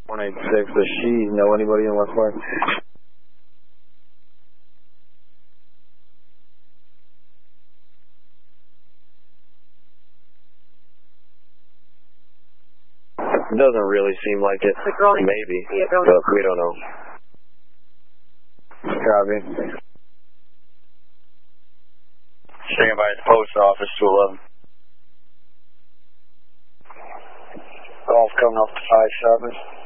186, does she know anybody in West Park? It doesn't really seem like it. Maybe, but we don't know. Copy. Staying by the post office to 11. Golf coming up to 5-7.